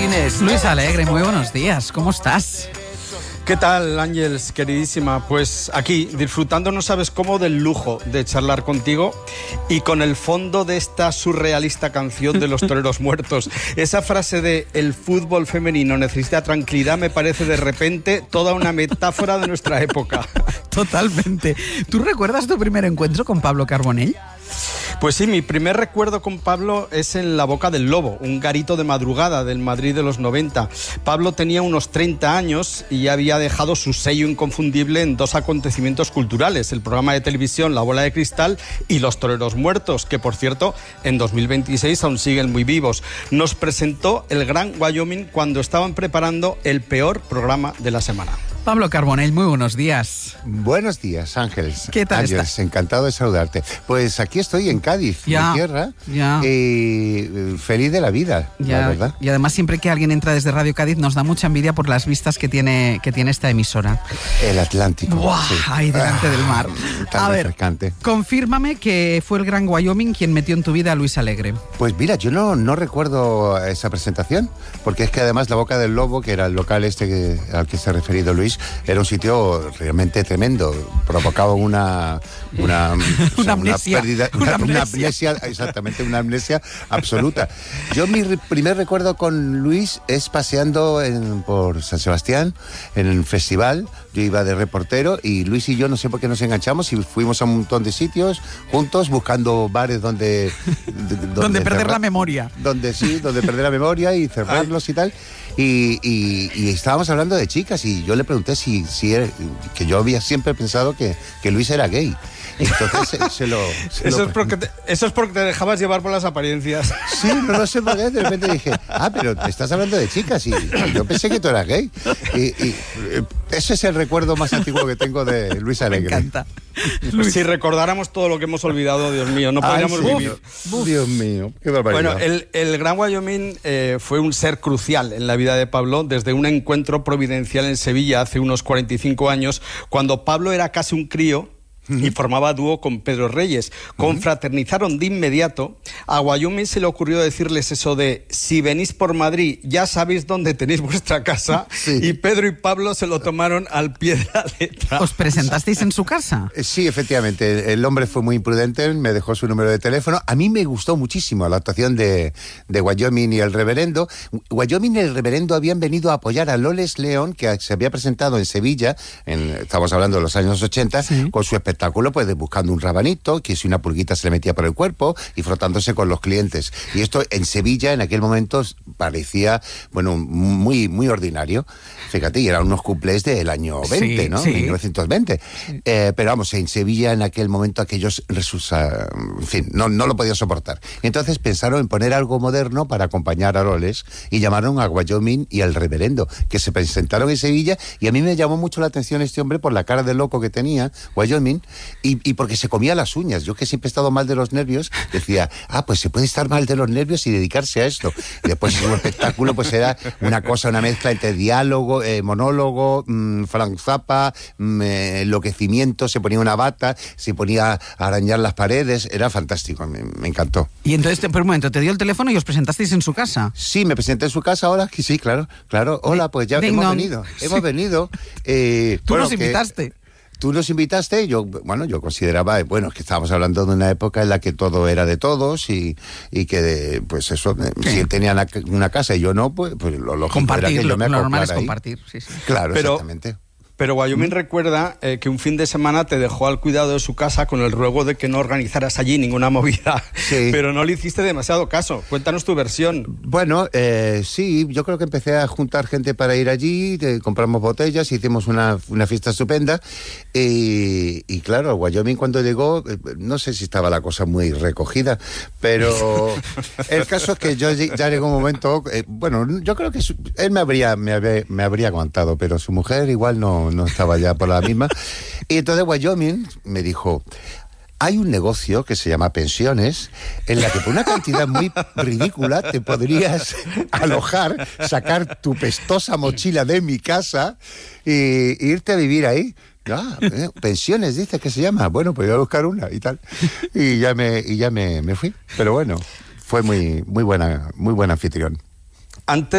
Martínez. Luis Alegre, muy buenos días, ¿cómo estás? ¿Qué tal, Ángeles, queridísima? Pues aquí, disfrutando, no sabes cómo, del lujo de charlar contigo y con el fondo de esta surrealista canción de los toreros muertos. Esa frase de "el fútbol femenino necesita tranquilidad" me parece de repente toda una metáfora de nuestra época. Totalmente. ¿Tú recuerdas tu primer encuentro con Pablo Carbonell? Pues sí, mi primer recuerdo con Pablo es en La Boca del Lobo, un garito de madrugada del Madrid de los 90. Pablo tenía unos 30 años y ya había dejado su sello inconfundible en dos acontecimientos culturales: el programa de televisión La Bola de Cristal y Los Toreros Muertos, que por cierto en 2026 aún siguen muy vivos. Nos presentó el Gran Wyoming cuando estaban preparando el peor programa de la semana. Pablo Carbonell, muy buenos días. Buenos días, Ángeles. ¿Qué tal estás? Encantado de saludarte. Pues aquí estoy en Cádiz, mi tierra, feliz de la vida, la verdad. Y además siempre que alguien entra desde Radio Cádiz nos da mucha envidia por las vistas que tiene esta emisora. El Atlántico. ¡Buah! Sí. Ahí delante del mar. Tan refrescante. Confírmame que fue el Gran Wyoming quien metió en tu vida a Luis Alegre. Pues mira, yo no recuerdo esa presentación, porque es que además La Boca del Lobo, que era el local al que se ha referido Luis, era un sitio realmente tremendo. Provocaba una amnesia, exactamente, una amnesia absoluta. Yo mi primer recuerdo con Luis es paseando por San Sebastián, en el festival. Yo iba de reportero y Luis y yo no sé por qué nos enganchamos y fuimos a un montón de sitios juntos buscando bares donde perder la memoria. Donde perder la memoria y cerrarlos y tal. Y estábamos hablando de chicas y yo le pregunté si era, que yo había siempre pensado que Luis era gay. Entonces Eso es porque te dejabas llevar por las apariencias. Sí, no sé por qué. De repente dije, pero te estás hablando de chicas y yo pensé que tú eras gay. Y ese es el recuerdo más antiguo que tengo de Luis Alegre. Me encanta. Si recordáramos todo lo que hemos olvidado, Dios mío, no podríamos vivir. Dios mío, qué barbaridad. Bueno, el Gran Wyoming fue un ser crucial en la vida de Pablo desde un encuentro providencial en Sevilla hace unos 45 años, cuando Pablo era casi un crío y formaba dúo con Pedro Reyes. Confraternizaron de inmediato. A Wyoming se le ocurrió decirles eso de: si venís por Madrid ya sabéis dónde tenéis vuestra casa. Sí. Y Pedro y Pablo se lo tomaron al pie de la letra. ¿Os presentasteis en su casa? Sí, efectivamente. El hombre fue muy imprudente, me dejó su número de teléfono. A mí me gustó muchísimo la actuación de Wyoming y el reverendo. Wyoming y el reverendo habían venido a apoyar a Loles León, que se había presentado en Sevilla, estamos hablando de los años 80, sí, con su espectáculo, pues buscando un rabanito, que si una pulguita se le metía por el cuerpo y frotándose con los clientes. Y esto en Sevilla en aquel momento parecía, muy, muy ordinario. Fíjate, y eran unos cuplés del año 20, sí, ¿no? Sí. 1920. Sí. Pero vamos, en Sevilla en aquel momento aquellos en fin, no lo podía soportar. Entonces pensaron en poner algo moderno para acompañar a Loles y llamaron a Wyoming y al reverendo, que se presentaron en Sevilla, y a mí me llamó mucho la atención este hombre por la cara de loco que tenía, Wyoming, y porque se comía las uñas. Yo, que siempre he estado mal de los nervios, decía, pues se puede estar mal de los nervios y dedicarse a esto. Y después su espectáculo pues era una mezcla entre diálogo, monólogo, Frank Zappa, enloquecimiento, se ponía una bata, se ponía a arañar las paredes. Era fantástico, me encantó. Y entonces, por un momento, ¿te dio el teléfono y os presentasteis en su casa? Sí, me presenté en su casa. Hola, sí, claro. Hola, pues ya hemos venido. Tú nos invitaste. Tú nos invitaste, yo consideraba, que estábamos hablando de una época en la que todo era de todos y que, pues eso, sí, si él tenía una casa y yo no, pues lo compartir, que yo me lo normal es ahí. Compartir, sí. Claro, exactamente. Pero Wyoming recuerda que un fin de semana te dejó al cuidado de su casa con el ruego de que no organizaras allí ninguna movida. Sí. Pero no le hiciste demasiado caso. Cuéntanos tu versión. Bueno, sí, yo creo que empecé a juntar gente para ir allí, compramos botellas, hicimos una fiesta estupenda. Y claro, Wyoming cuando llegó, no sé si estaba la cosa muy recogida, pero el caso es que ya llegó un momento, yo creo que él me habría aguantado, pero su mujer igual no estaba ya por la misma. Y entonces Wyoming me dijo: hay un negocio que se llama pensiones, en la que por una cantidad muy ridícula te podrías alojar, sacar tu pestosa mochila de mi casa e irte a vivir ahí. Pensiones, dice que se llama. Bueno, pues voy a buscar una y tal. Y ya me fui. Pero bueno, fue muy buen anfitrión. Antes